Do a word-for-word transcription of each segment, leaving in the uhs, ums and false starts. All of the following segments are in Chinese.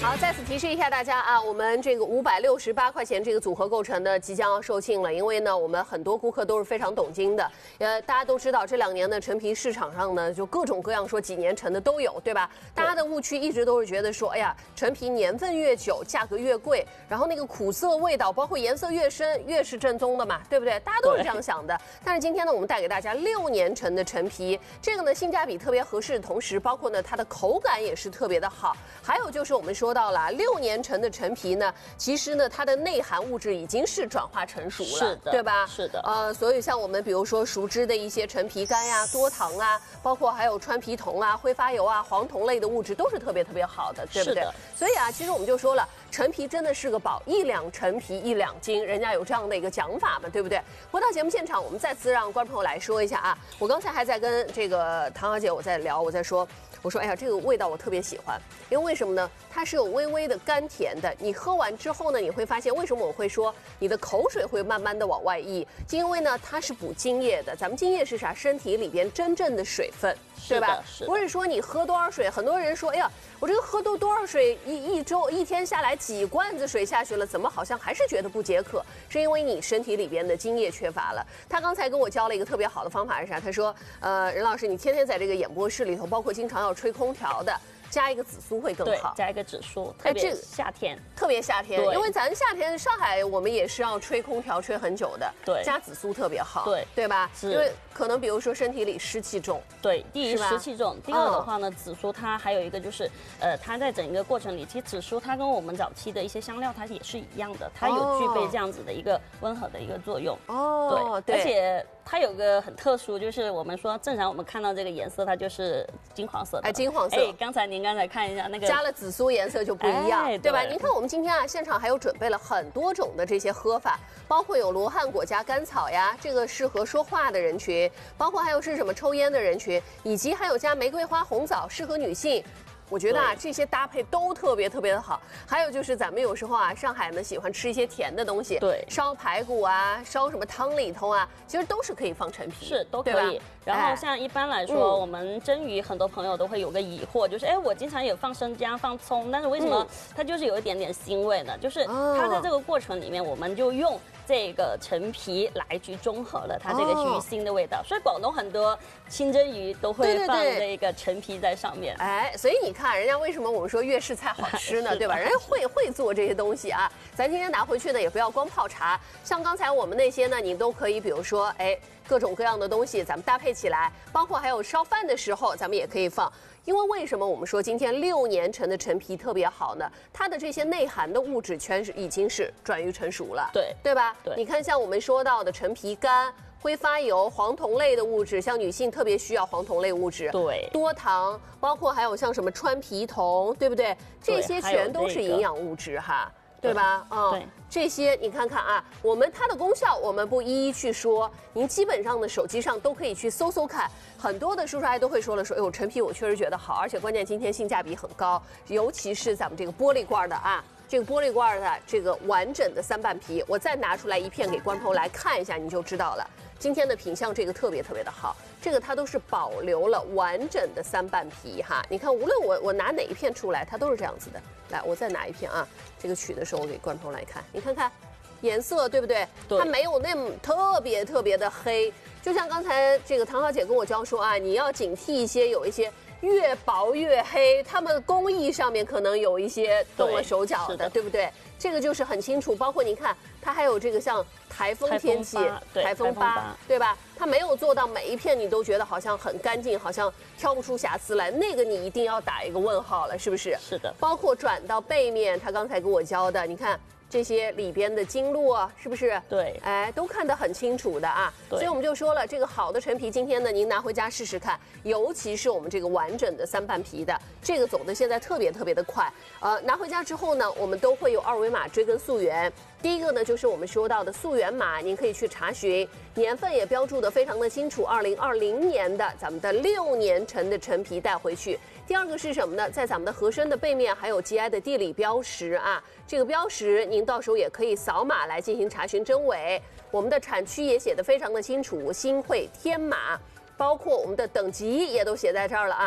好，再次提示一下大家啊，我们这个五百六十八块钱这个组合构成的即将要售罄了，因为呢，我们很多顾客都是非常懂金的。呃，大家都知道这两年呢，陈皮市场上呢就各种各样说几年陈的都有，对吧？大家的误区一直都是觉得说，哎呀，陈皮年份越久价格越贵，然后那个苦涩味道，包括颜色越深越是正宗的嘛，对不对？大家都是这样想的。但是今天呢，我们带给大家六年陈的陈皮，这个呢性价比特别合适的同时，包括呢它的口感也是特别的好。还有就是我们说到了六年陈的陈皮呢，其实呢它的内含物质已经是转化成熟了， 是的， 对吧？ 是的。 呃，所以像我们比如说熟知的一些陈皮苷呀、多糖啊，包括还有川皮酮啊、挥发油啊、黄酮类的物质都是特别特别好的，对不对？所以啊，其实我们就说了，陈皮真的是个宝，一两陈皮一两斤，人家有这样的一个讲法嘛，对不对？回到节目现场，我们再次让观众朋友来说一下啊，我刚才还在跟这个唐小姐我在聊，我在说。我说，哎呀，这个味道我特别喜欢，因为为什么呢？它是有微微的甘甜的。你喝完之后呢，你会发现为什么我会说你的口水会慢慢的往外溢，就因为呢，它是补津液的。咱们津液是啥？身体里边真正的水分，对吧？不是说你喝多少水，很多人说，哎呀，我这个喝多多少水，一一周一天下来几罐子水下去了，怎么好像还是觉得不解渴？是因为你身体里边的津液缺乏了。他刚才跟我教了一个特别好的方法是啥？他说，呃，任老师，你天天在这个演播室里头，包括经常要吹空调的，加一个紫苏会更好。 对，加一个紫苏，特别夏天， 特别夏天，因为咱夏天上海我们也是要吹空调吹很久的， 对， 加紫苏特别好， 对， 对吧？因为可能比如说身体里湿气重， 对，第一湿气重，第二的话呢，紫苏它还有一个就是，呃，它在整个过程里，其实紫苏它跟我们早期的一些香料它也是一样的，它有具备这样子的一个温和的一个作用。 哦， 对，而且它有个很特殊，就是我们说正常我们看到这个颜色，它就是金黄色的。 哎，金黄色。 哎，刚才您刚才看一下那个加了紫苏颜色就不一样，哎、对吧？您看我们今天啊，现场还有准备了很多种的这些喝法，包括有罗汉果加甘草呀，这个适合说话的人群，包括还有是什么抽烟的人群，以及还有加玫瑰花红枣，适合女性。我觉得啊，这些搭配都特别特别的好。还有就是咱们有时候啊，上海呢喜欢吃一些甜的东西， 对， 烧排骨啊，烧什么汤里头啊，其实都是可以放陈皮， 是都可以。然后像一般来说，哎、我们蒸鱼很多朋友都会有个疑惑，就是哎，我经常有放生姜、放葱，但是为什么它就是有一点点腥味呢？就是它在这个过程里面，我们就用这个陈皮来去中和了它这个鱼腥的味道。所以广东很多清蒸鱼都会放这个陈皮在上面。 哎，所以你看。看人家为什么我们说粤式菜好吃呢，对吧？人家会会做这些东西啊。咱今天拿回去呢，也不要光泡茶，像刚才我们那些呢，你都可以，比如说，哎，各种各样的东西，咱们搭配起来，包括还有烧饭的时候，咱们也可以放。因为为什么我们说今天六年陈的陈皮特别好呢？它的这些内含的物质全是已经是转育成熟了， 对对吧？ 对， 你看像我们说到的陈皮苷。挥发油、黄酮类的物质，像女性特别需要黄酮类物质， 对， 多糖，包括还有像什么川皮酮，对不对？这些全都是营养物质哈，对吧？嗯，对，这些你看看啊，我们它的功效我们不一一去说，您基本上的手机上都可以去搜搜看，很多的叔叔阿姨都会说了说，哎呦，陈皮我确实觉得好，而且关键今天性价比很高，尤其是咱们这个玻璃罐的啊。这个玻璃罐的这个完整的三瓣皮，我再拿出来一片给观众朋友来看一下，你就知道了。今天的品相这个特别特别的好，这个它都是保留了完整的三瓣皮哈。你看，无论我我拿哪一片出来，它都是这样子的。来，我再拿一片啊，这个取的时候我给观众朋友来看，你看看颜色对不对？ 对， 它没有那么特别特别的黑，就像刚才这个唐小姐跟我教说啊，你要警惕一些有一些。越薄越黑，他们工艺上面可能有一些动了手脚的， 对, 对不对？这个就是很清楚。包括你看，它还有这个像台风天气， 台风疤， 对吧？它没有做到每一片你都觉得好像很干净，好像挑不出瑕疵来，那个你一定要打一个问号了，是不是？ 是的。 包括转到背面，他刚才给我教的，你看。这些里边的经络啊，是不是？ 对， 哎，都看得很清楚的啊。所以我们就说了，这个好的陈皮，今天呢，您拿回家试试看，尤其是我们这个完整的三瓣皮的，这个走的现在特别特别的快。呃，拿回家之后呢，我们都会有二维码追根溯源。第一个呢，就是我们说到的溯源码，您可以去查询，年份也标注的非常的清楚，二零二零年的咱们的六年陈的陈皮带回去。第二个是什么呢？在咱们的盒身的背面还有 G I 的地理标识啊，这个标识您到时候也可以扫码来进行查询真伪。我们的产区也写得非常的清楚，新会天码，包括我们的等级也都写在这儿了啊。大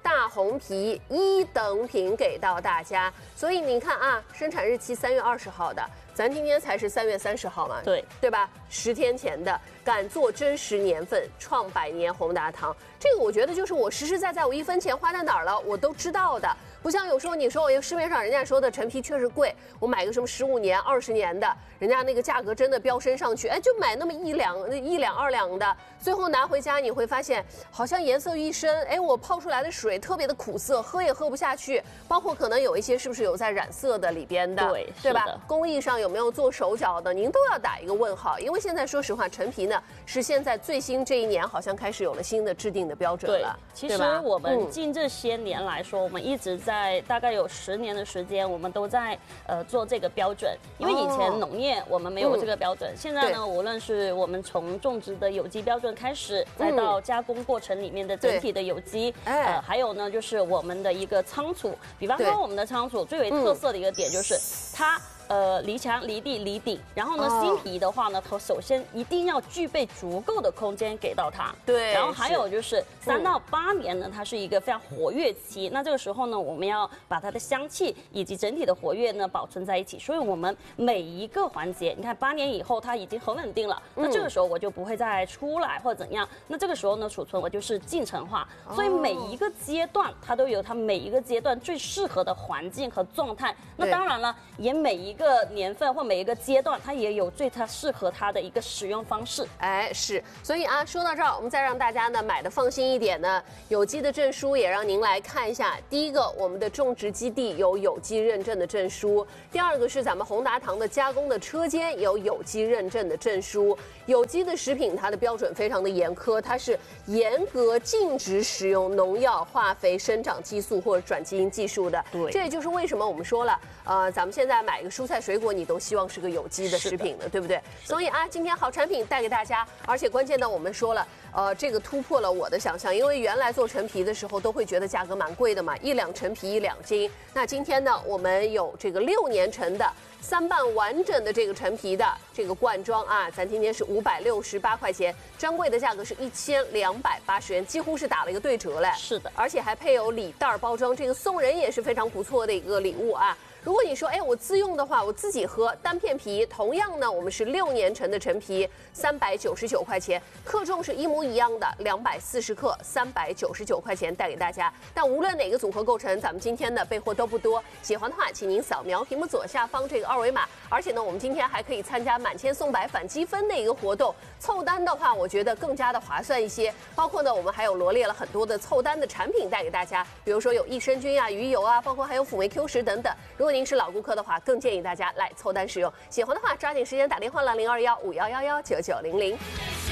大红皮一等品给到大家。所以你看啊，生产日期三月二十号的。咱今天才是三月三十号嘛， 对对吧？十天前的，敢做真实年份，创百年宏达堂，这个我觉得就是我实实在在，我一分钱花在哪儿了，我都知道的。不像有时候你说我市面上人家说的陈皮确实贵，我买个什么十五年、二十年的，人家那个价格真的飙升上去，哎，就买那么一两、一两二两的，最后拿回家你会发现，好像颜色一深，哎，我泡出来的水特别的苦涩，喝也喝不下去，包括可能有一些是不是有在染色的里边的， 对， 对吧？工艺上有没有做手脚的，您都要打一个问号，因为现在说实话，陈皮呢是现在最新这一年好像开始有了新的制定的标准了。 对，其实我们近这些年来说，我们一直在大概有十年的时间，我们都在呃做这个标准，因为以前农业我们没有这个标准，现在呢，无论是我们从种植的有机标准开始，再到加工过程里面的整体的有机，呃，还有呢就是我们的一个仓储，比方说我们的仓储最为特色的一个点就是它。呃，离墙、离地、离顶，然后呢，新皮的话呢，它首先一定要具备足够的空间给到它。 对。 然后还有就是三到八年呢，它是一个非常活跃期。那这个时候呢，我们要把它的香气以及整体的活跃呢保存在一起。所以我们每一个环节，你看八年以后它已经很稳定了，那这个时候我就不会再出来或者怎样。那这个时候呢，储存我就是进程化。所以每一个阶段它都有它每一个阶段最适合的环境和状态。那当然了，也每一个。一个年份或每一个阶段，它也有最它适合它的一个使用方式。 哎，是，所以啊，说到这儿，我们再让大家呢买的放心一点呢，有机的证书也让您来看一下。第一个，我们的种植基地有有机认证的证书；第二个是咱们宏达堂的加工的车间有有机认证的证书。有机的食品它的标准非常的严苛，它是严格禁止使用农药、化肥、生长激素或者转基因技术的。 对， 这也就是为什么我们说了，呃，咱们现在买个蔬菜水果，你都希望是个有机的食品的，对不对？所以啊，今天好产品带给大家，而且关键呢，我们说了，呃，这个突破了我的想象，因为原来做陈皮的时候都会觉得价格蛮贵的嘛，一两陈皮一两斤。那今天呢，我们有这个六年陈的三瓣完整的这个陈皮的这个罐装啊，咱今天是五百六十八块钱，专柜的价格是一千两百八十元，几乎是打了一个对折嘞。 是的， 而且还配有礼袋包装，这个送人也是非常不错的一个礼物啊。如果你说，哎，我自用的话，我自己喝单片皮，同样呢，我们是六年陈的陈皮，三百九十九块钱，克重是一模一样的，两百四十克，三百九十九块钱带给大家。但无论哪个组合构成，咱们今天的备货都不多。喜欢的话，请您扫描屏幕左下方这个二维码。而且呢，我们今天还可以参加满千送百返积分的一个活动，凑单的话，我觉得更加的划算一些。包括呢，我们还有罗列了很多的凑单的产品带给大家，比如说有益生菌啊、鱼油啊，包括还有辅酶 Q 十等等。如果您是老顾客的话，更建议大家来凑单使用。喜欢的话，抓紧时间打电话了，零二幺五幺幺幺九九零零。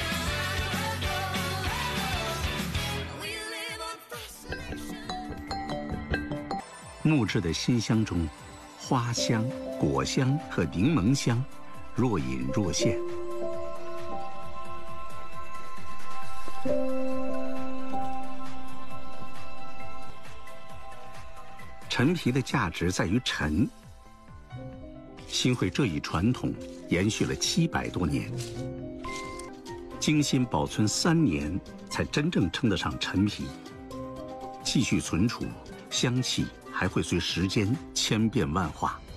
木质的馨香中，花香、果香和柠檬香若隐若现。陈皮的价值在于陈。新会这一传统延续了七百多年，精心保存三年，才真正称得上陈皮。继续存储，香气还会随时间千变万化。